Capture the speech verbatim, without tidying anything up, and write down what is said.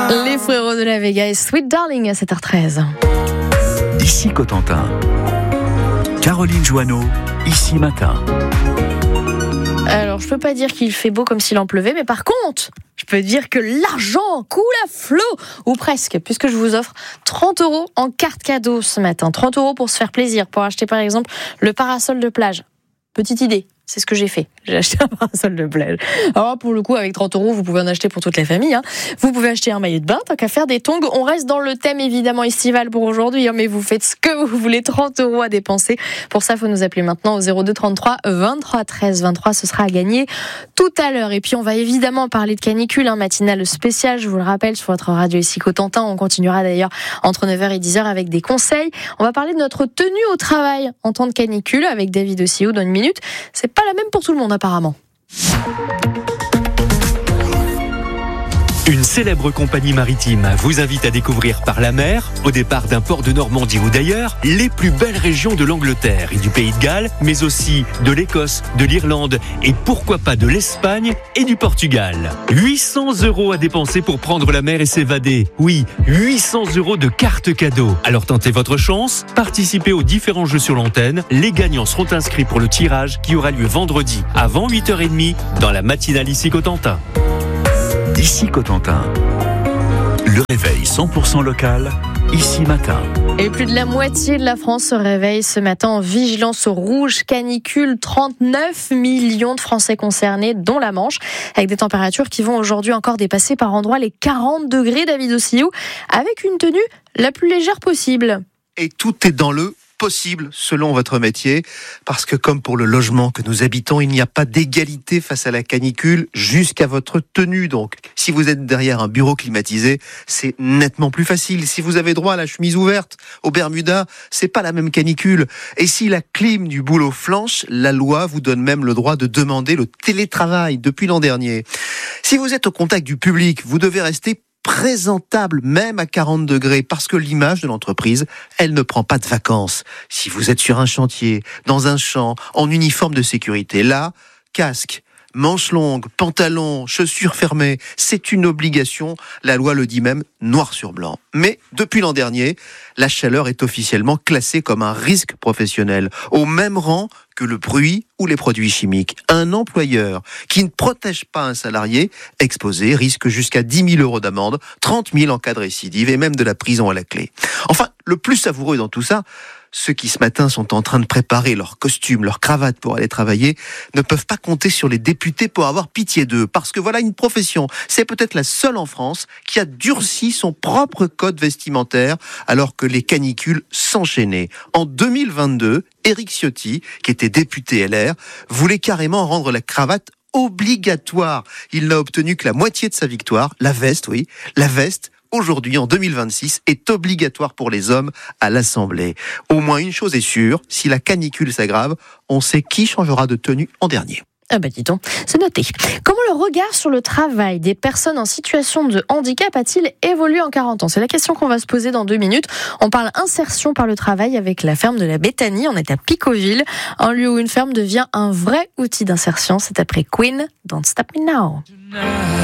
Les frérots de la Vega et Sweet Darling à sept heures treize. Ici Cotentin. Caroline Joanneau, ici matin. Alors, je peux pas dire qu'il fait beau comme s'il en pleuvait, mais par contre, je peux dire que l'argent coule à flot, ou presque, puisque je vous offre trente euros en carte cadeau ce matin. trente euros pour se faire plaisir, pour acheter par exemple le parasol de plage. Petite idée, c'est ce que j'ai fait. J'ai acheté un parasol de plage. Alors pour le coup, avec trente euros, vous pouvez en acheter pour toute la famille. Hein. Vous pouvez acheter un maillot de bain, tant qu'à faire des tongs. On reste dans le thème évidemment estival pour aujourd'hui, hein, mais vous faites ce que vous voulez, trente euros à dépenser. Pour ça, il faut nous appeler maintenant au zéro deux trente-trois vingt-trois treize vingt-trois. Ce sera à gagner tout à l'heure. Et puis on va évidemment parler de canicule, hein, matinale spéciale, je vous le rappelle, sur votre radio ici Cotentin. On continuera d'ailleurs entre neuf heures et dix heures avec des conseils. On va parler de notre tenue au travail en temps de canicule avec David Ossiou dans une minute. C'est pas la même pour tout le monde apparemment. Une célèbre compagnie maritime vous invite à découvrir par la mer, au départ d'un port de Normandie ou d'ailleurs, les plus belles régions de l'Angleterre et du Pays de Galles, mais aussi de l'Écosse, de l'Irlande et pourquoi pas de l'Espagne et du Portugal. huit cents euros à dépenser pour prendre la mer et s'évader. Oui, huit cents euros de carte cadeau. Alors tentez votre chance, participez aux différents jeux sur l'antenne. Les gagnants seront inscrits pour le tirage qui aura lieu vendredi avant huit heures trente dans la matinale ici Cotentin. Ici Cotentin. Le réveil cent pour cent local, ici matin. Et plus de la moitié de la France se réveille ce matin en vigilance rouge canicule. trente-neuf millions de Français concernés, dont la Manche, avec des températures qui vont aujourd'hui encore dépasser par endroits les quarante degrés, David Ossiou, avec une tenue la plus légère possible. Et tout est dans le possible selon votre métier, parce que comme pour le logement que nous habitons, il n'y a pas d'égalité face à la canicule jusqu'à votre tenue. Donc, si vous êtes derrière un bureau climatisé, c'est nettement plus facile. Si vous avez droit à la chemise ouverte, au Bermuda, c'est pas la même canicule. Et si la clim du boulot flanche, la loi vous donne même le droit de demander le télétravail depuis l'an dernier. Si vous êtes au contact du public, vous devez rester présentable même à quarante degrés parce que l'image de l'entreprise, elle ne prend pas de vacances. Si vous êtes sur un chantier, dans un champ, en uniforme de sécurité, là, casque, manches longues, pantalons, chaussures fermées, c'est une obligation. La loi le dit même noir sur blanc. Mais depuis l'an dernier, la chaleur est officiellement classée comme un risque professionnel, au même rang que le bruit ou les produits chimiques. Un employeur qui ne protège pas un salarié exposé risque jusqu'à dix mille euros d'amende, trente mille en cas de récidive et même de la prison à la clé. Enfin, le plus savoureux dans tout ça, ceux qui ce matin sont en train de préparer leur costume, leur cravate pour aller travailler, ne peuvent pas compter sur les députés pour avoir pitié d'eux. Parce que voilà une profession, c'est peut-être la seule en France qui a durci son propre code vestimentaire alors que les canicules s'enchaînaient. En deux mille vingt-deux, Éric Ciotti, qui était député L R, voulait carrément rendre la cravate obligatoire. Il n'a obtenu que la moitié de sa victoire, la veste, oui, la veste. Aujourd'hui, en deux mille vingt-six, est obligatoire pour les hommes à l'Assemblée. Au moins une chose est sûre, si la canicule s'aggrave, on sait qui changera de tenue en dernier. Ah bah dis donc, c'est noté. Comment le regard sur le travail des personnes en situation de handicap a-t-il évolué en quarante ans ? C'est la question qu'on va se poser dans deux minutes. On parle insertion par le travail avec la ferme de la Béthanie. On est à Picauville, un lieu où une ferme devient un vrai outil d'insertion. C'est après Queen, Don't Stop Me Now.